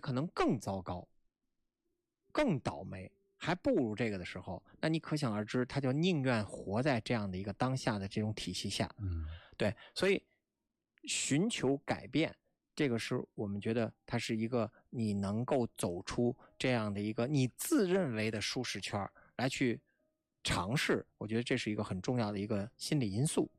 可能更糟糕，更倒霉，还不如这个的时候，那你可想而知，他就宁愿活在这样的一个当下的这种体系下。对，所以寻求改变，这个是我们觉得它是一个你能够走出这样的一个你自认为的舒适圈来去尝试，我觉得这是一个很重要的一个心理因素。